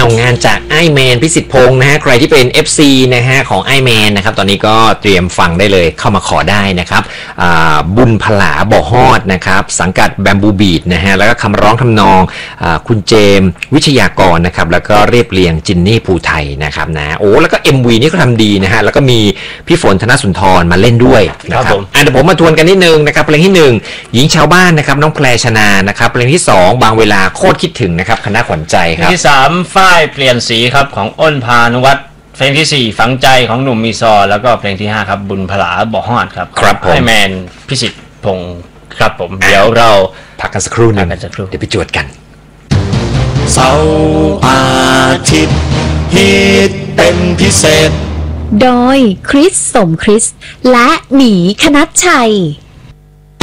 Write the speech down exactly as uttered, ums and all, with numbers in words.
ส่งงานจากไอแมนพิสิทธิ์พงศ์นะฮะใครที่เป็น เอฟ ซี นะฮะของไอแมนนะครับตอนนี้ก็เตรียมฟังได้เลยเข้ามาขอได้นะครับบุญพลาบ่อฮอดนะครับสังกัดแบมบูบีดนะฮะแล้วก็คำร้องทำนองคุณเจมวิชยากรนะครับแล้วก็เรียบเรียงจินนี่ภูไทยนะครับนะโอ้แล้วก็ เอ็ม วี นี่ก็ทำดีนะฮะแล้วก็มีพี่ฝนธนสุนทรมาเล่นด้วยนะครับอ่ะเดี๋ยวผมมาทวนกันนิดนึงนะครับเพลงที่หนึ่งหญิงชาวบ้านนะครับน้องแพรชนานะครับเพลงที่สองบางเวลาโคตรคิดถึงนะครับคณะขวัญใจครับเพลงที่สามฝ้ายเปลี่ยนสีครับของอ้นพานุวัฒน์เพลงที่สี่ฝังใจของหนุ่มมีซอแล้วก็เพลงที่ห้าครับบุญพลาบ่อฮอดครับครับผมให้แมนพิสิทธิ์พงศ์ครับผมเดี๋ยวเราพักกันสักครู่นึงเดี๋ยวไปจวดกันเสาร์อาทิตย์ฮิตเป็นพิเศษโดยคริสสมคริสและหมีคณัชชัย